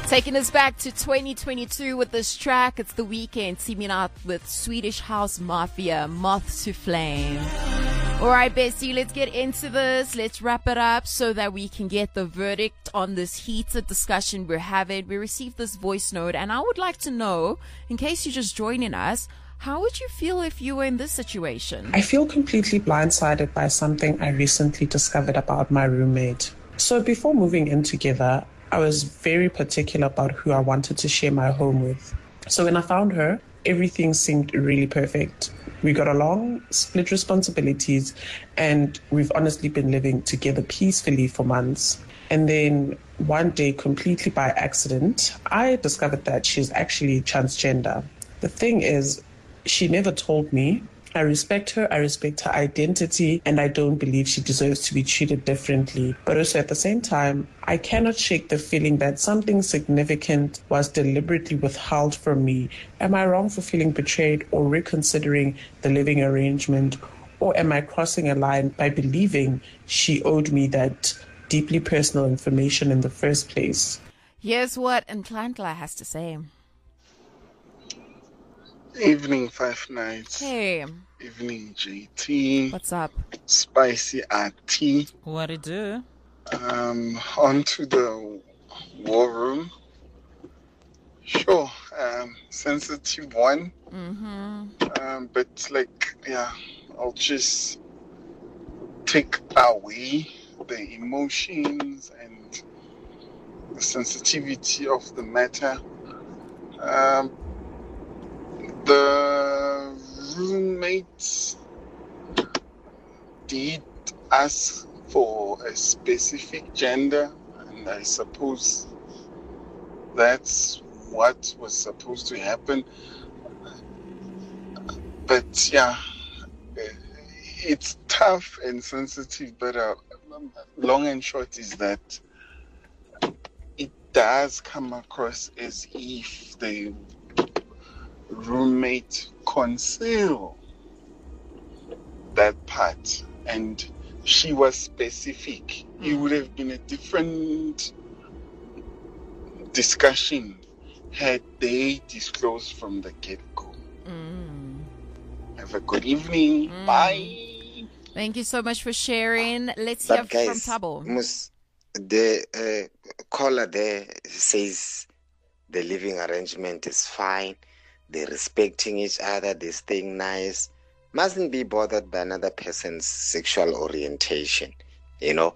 Taking us back to 2022 with this track. It's The Weeknd teaming up with Swedish House Mafia, Moth to Flame. All right, Bessie, let's get into this. Let's wrap it up so that we can get the verdict on this heated discussion we're having. We received this voice note, and I would like to know, in case you're just joining us, how would you feel if you were in this situation? I feel completely blindsided by something I recently discovered about my roommate. So before moving in together, I was very particular about who I wanted to share my home with. So when I found her, everything seemed really perfect. We got along, split responsibilities, and we've honestly been living together peacefully for months. And then one day, completely by accident, I discovered that she's actually transgender. The thing is, she never told me. I respect her identity, and I don't believe she deserves to be treated differently. But also at the same time, I cannot shake the feeling that something significant was deliberately withheld from me. Am I wrong for feeling betrayed or reconsidering the living arrangement? Or am I crossing a line by believing she owed me that deeply personal information in the first place? Here's what Nhlanhla has to say. Evening, Five Nights. Hey. Evening, JT. What's up? Spicy RT. What it do? On to the war room. Sure, sensitive one. But I'll just take away the emotions and the sensitivity of the matter. The roommates did ask for a specific gender, and I suppose that's what was supposed to happen. But yeah, it's tough and sensitive, but long and short is that it does come across as if the roommate conceal that part, and she was specific. It would have been a different discussion had they disclosed from the get-go. Have a good evening. Bye. Thank you so much for sharing. Let's hear from Thabo. The caller there says the living arrangement is fine. They're respecting each other. They're staying nice. Mustn't be bothered by another person's sexual orientation. You know,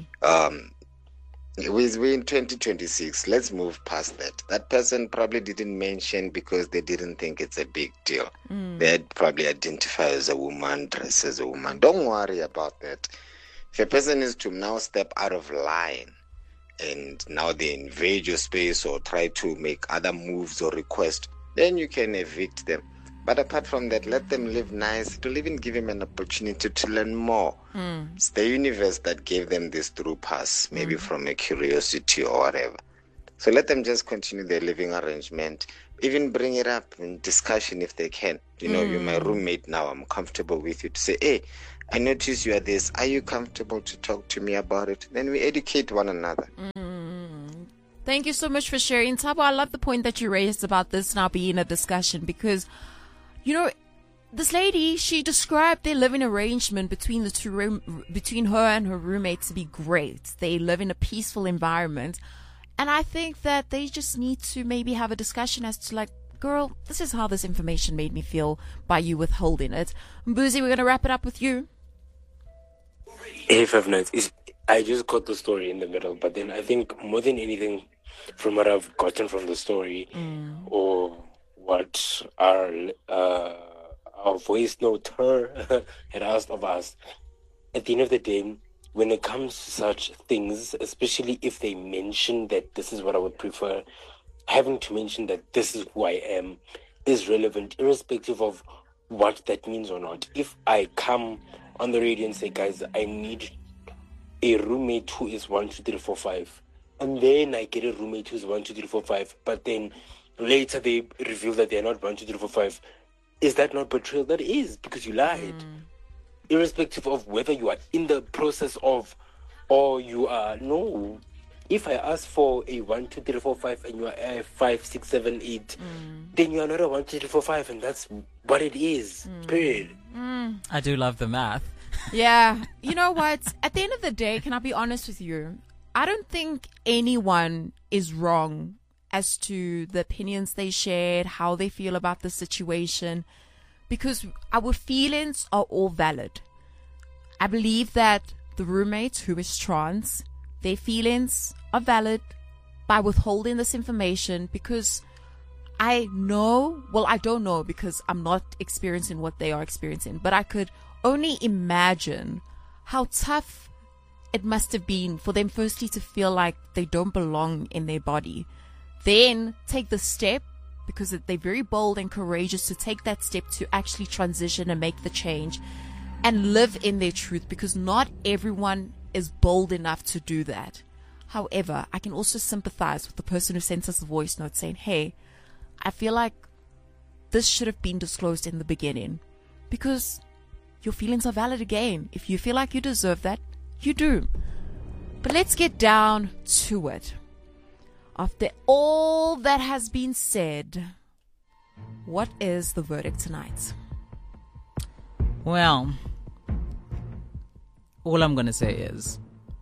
we're in 2026. Let's move past that. That person probably didn't mention because they didn't think it's a big deal. They'd probably identify as a woman, dress as a woman. Don't worry about that. If a person is to now step out of line and now they invade your space or try to make other moves or requests, then you can evict them. But apart from that, let them live nice. To even give them an opportunity to learn more. It's the universe that gave them this through pass, maybe from a curiosity or whatever. So let them just continue their living arrangement. Even bring it up in discussion if they can. You know, you're my roommate now. I'm comfortable with you to say, hey, I notice you are this. Are you comfortable to talk to me about it? Then we educate one another. Thank you so much for sharing. Thabo, I love the point that you raised about this now being a discussion because, you know, this lady, she described their living arrangement between between her and her roommate to be great. They live in a peaceful environment. And I think that they just need to maybe have a discussion as to like, girl, this is how this information made me feel by you withholding it. Mbuzi, we're going to wrap it up with you. Hey, Five Nights. I just got the story in the middle, but then I think more than anything from what I've gotten from the story or what our voice noter had asked of us, at the end of the day, when it comes to such things, especially if they mention that this is what I would prefer, having to mention that this is who I am is relevant, irrespective of what that means or not. If I come on the radio and say, guys, I need a roommate who is 1, 2, 3, 4, 5, and then I get a roommate who's 1, 2, 3, 4, 5, but then later they reveal that they're not 1, 2, 3, 4, 5, is that not betrayal? That is, because you lied. Irrespective of whether you are in the process of or you are, no. if I ask for a 1, 2, 3, 4, 5 and you are a 5, 6, 7, 8, then you are not a 1, 2, 3, 4, 5, and that's what it is. Period. I do love the math. Yeah. You know what? At the end of the day, can I be honest with you? I don't think anyone is wrong as to the opinions they shared, how they feel about the situation, because our feelings are all valid. I believe that the roommate who is trans, their feelings are valid by withholding this information, because I don't know because I'm not experiencing what they are experiencing, but I could only imagine how tough it must have been for them firstly to feel like they don't belong in their body, then take the step, because they're very bold and courageous to take that step to actually transition and make the change and live in their truth, because not everyone is bold enough to do that. However, I can also sympathize with the person who sent us a voice note saying, hey, I feel like this should have been disclosed in the beginning, because your feelings are valid again. If you feel like you deserve that, you do. But let's get down to it. After all that has been said, what is the verdict tonight? Well, all I'm going to say is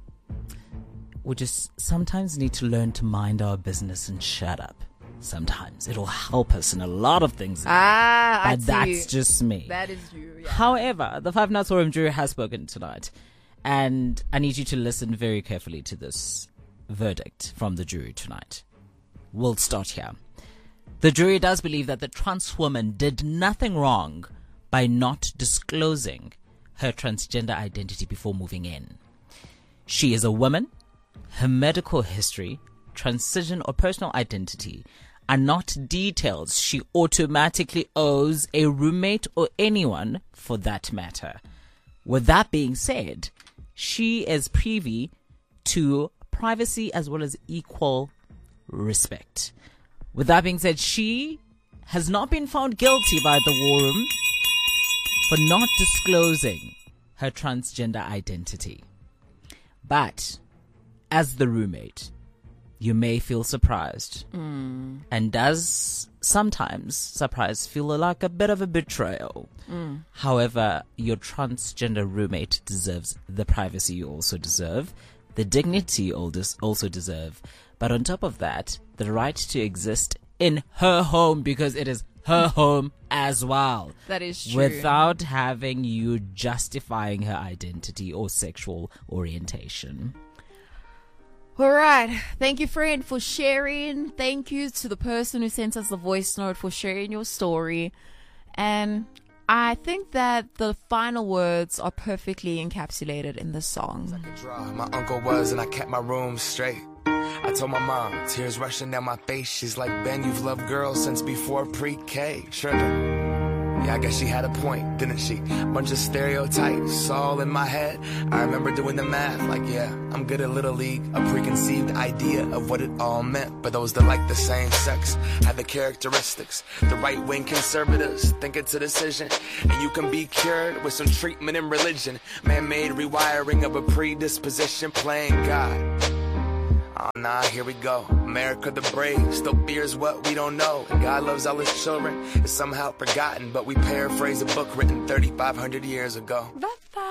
we just sometimes need to learn to mind our business and shut up. Sometimes it'll help us in a lot of things. But that's just me. That is you. Yeah. However, the Five Nights Forum jury has spoken tonight, and I need you to listen very carefully to this verdict from the jury tonight. We'll start here. The jury does believe that the trans woman did nothing wrong by not disclosing her transgender identity before moving in. She is a woman. Her medical history, transition, or personal identity are not details she automatically owes a roommate or anyone for that matter. With that being said, she is privy to privacy as well as equal respect. With that being said, she has not been found guilty by the War Room for not disclosing her transgender identity. But as the roommate, you may feel surprised. And does sometimes surprise feel like a bit of a betrayal. However, your transgender roommate deserves the privacy you also deserve, the dignity you also deserve, but on top of that, the right to exist in her home, because it is her home as well. That is true. Without having you justifying her identity or sexual orientation. All right. Thank you, friend, for sharing. Thank you to the person who sent us the voice note for sharing your story. And I think that the final words are perfectly encapsulated in the song. My uncle was, and I kept my room straight. I told my mom, tears rushing down my face. She's like, Ben, you've loved girls since before pre-K. Tripping. Yeah, I guess she had a point, didn't she? Bunch of stereotypes all in my head. I remember doing the math, like, yeah, I'm good at Little League. A preconceived idea of what it all meant. But those that like the same sex have the characteristics. The right-wing conservatives think it's a decision, and you can be cured with some treatment in religion. Man-made rewiring of a predisposition, playing God. Oh, nah, here we go. America the brave still fears what we don't know. God loves all his children. It's somehow forgotten, but we paraphrase a book written 3,500 years ago.